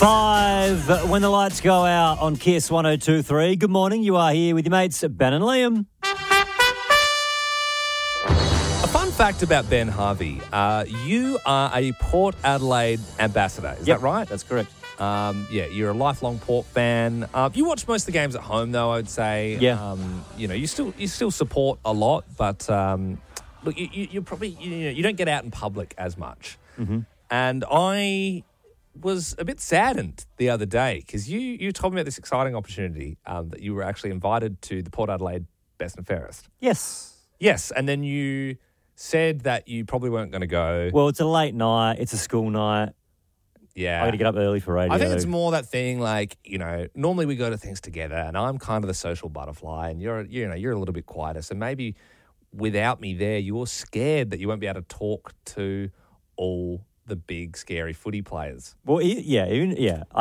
5 when the lights go out on Kiss 102.3. Good morning. You are here with your mates Ben and Liam. A fun fact about Ben Harvey, you are a Port Adelaide ambassador. Is that right? That's correct. You're a lifelong Port fan. You watch most of the games at home, though, I'd say. Yeah. You still support a lot, but look, you probably you don't get out in public as much. Mm-hmm. And I was a bit saddened the other day because you told me about this exciting opportunity that you were actually invited to the Port Adelaide Best and Fairest. Yes, and then you said that you probably weren't going to go. Well, it's a late night. It's a school night. Yeah. I got to get up early for radio. I think it's more that thing like, normally we go to things together and I'm kind of the social butterfly and you're a little bit quieter. So maybe without me there, you're scared that you won't be able to talk to all the big, scary footy players. Well, yeah.